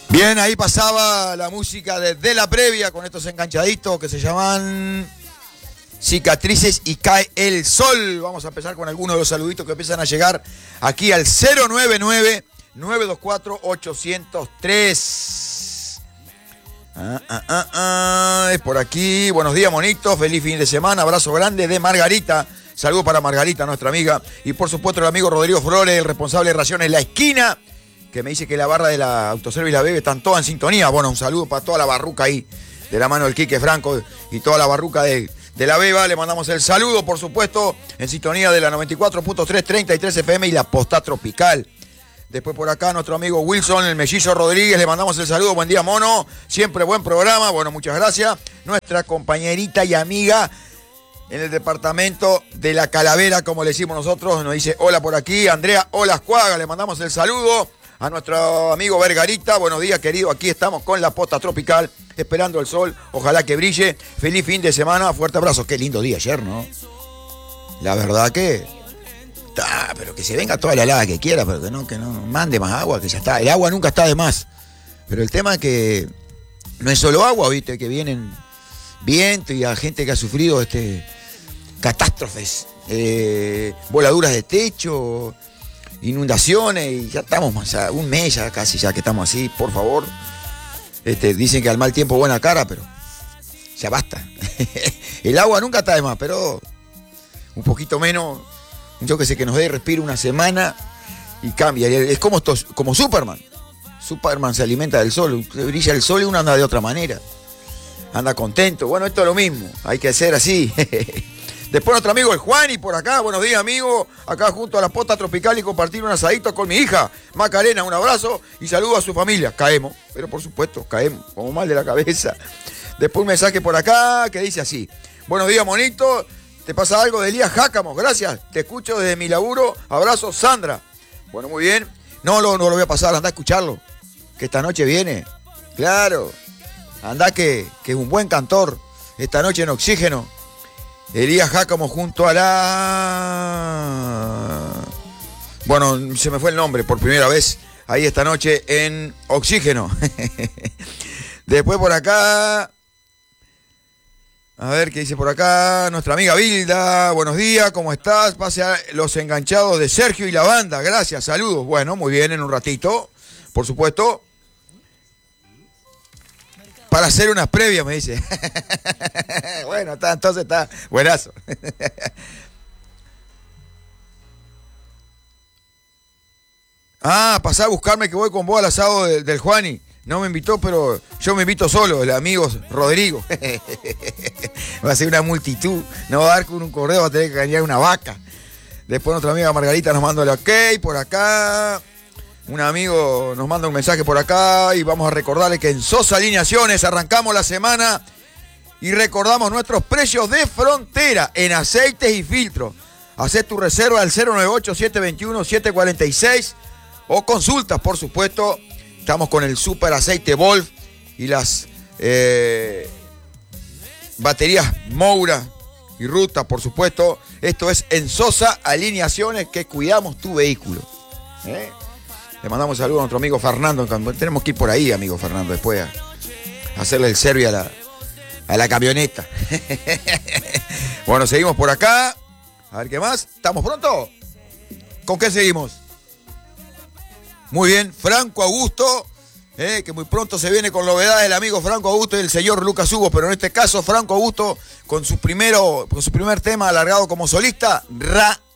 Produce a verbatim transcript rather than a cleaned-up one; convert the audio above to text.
Bien, ahí pasaba la música de, de la previa con estos enganchaditos que se llaman Cicatrices y Cae el Sol. Vamos a empezar con algunos de los saluditos que empiezan a llegar aquí al cero nueve nueve, nueve dos cuatro, ocho cero tres. Ah, ah, ah, ah, es por aquí. Buenos días, monitos. Feliz fin de semana. Abrazo grande de Margarita. Saludos para Margarita, nuestra amiga. Y por supuesto el amigo Rodrigo Flores, el responsable de Raciones La Esquina, que me dice que la barra de la Autoservice La Bebe están todas en sintonía. Bueno, un saludo para toda la barruca ahí, de la mano del Quique Franco y toda la barruca de, de La Beba. Le mandamos el saludo, por supuesto, en sintonía de la noventa y cuatro punto tres, treinta y tres F M y la Posta Tropical. Después por acá nuestro amigo Wilson, el mellizo Rodríguez, le mandamos el saludo. Buen día, mono. Siempre buen programa. Bueno, muchas gracias. Nuestra compañerita y amiga en el departamento de La Calavera, como le decimos nosotros, nos dice hola por aquí. Andrea Olascuaga, le mandamos el saludo. A nuestro amigo Vergarita, buenos días, querido. Aquí estamos con la Posta Tropical, esperando el sol. Ojalá que brille. Feliz fin de semana. Fuerte abrazo. Qué lindo día ayer, ¿no? La verdad que... Ah, pero que se venga toda la helada que quiera, pero que no, que no mande más agua, que ya está. El agua nunca está de más. Pero el tema es que no es solo agua, ¿viste? Que vienen viento y a gente que ha sufrido este catástrofes, eh, voladuras de techo, inundaciones, y ya estamos más, un mes ya casi ya que estamos así, por favor. Este, dicen que al mal tiempo buena cara, pero ya basta. El agua nunca está de más, pero un poquito menos, yo que sé, que nos dé respiro una semana y cambia. Es como, estos, como Superman. Superman se alimenta del sol, brilla el sol y uno anda de otra manera. Anda contento. Bueno, esto es lo mismo, hay que ser así. Después nuestro amigo el Juani por acá. Buenos días, amigo. Acá junto a la Posta Tropical y compartir un asadito con mi hija Macarena. Un abrazo y saludo a su familia. Caemos, pero por supuesto, caemos como mal de la cabeza. Después un mensaje por acá que dice así: buenos días, monito. ¿Te pasa algo de Elías Jácamo? Gracias. Te escucho desde mi laburo. Abrazo, Sandra. Bueno, muy bien. No, no, no lo voy a pasar. Anda a escucharlo, que esta noche viene. Claro. Anda que, que es un buen cantor. Esta noche en Oxígeno. Elías Jácamo junto a la... Bueno, se me fue el nombre por primera vez. Ahí esta noche en Oxígeno. Después por acá... A ver qué dice por acá. Nuestra amiga Bilda. Buenos días, ¿cómo estás? Pase a los enganchados de Sergio y la banda. Gracias, saludos. Bueno, muy bien, en un ratito. Por supuesto. Para hacer unas previas, me dice. Bueno, está, entonces está buenazo. Ah, pasá a buscarme que voy con vos al asado del, del Juani. No me invitó, pero yo me invito solo, el amigo Rodrigo. Va a ser una multitud. No va a dar con un correo, va a tener que ganar una vaca. Después nuestra amiga Margarita nos manda el ok por acá. Un amigo nos manda un mensaje por acá y vamos a recordarle que en Sosa Alineaciones arrancamos la semana y recordamos nuestros precios de frontera en aceites y filtros. Hacé tu reserva al cero nueve ocho, siete dos uno, siete cuatro seis o consultas, por supuesto. Estamos con el super aceite Wolf y las eh, baterías Moura y Ruta, por supuesto. Esto es en Sosa Alineaciones, que cuidamos tu vehículo. ¿Eh? Le mandamos saludos a nuestro amigo Fernando. Tenemos que ir por ahí, amigo Fernando, después a, a hacerle el servicio a la, a la camioneta. Bueno, seguimos por acá. A ver qué más. ¿Estamos pronto? ¿Con qué seguimos? Muy bien, Franco Augusto, eh, que muy pronto se viene con novedades el amigo Franco Augusto y el señor Lucas Hugo, pero en este caso Franco Augusto con su, primero, con su primer tema alargado como solista, Ra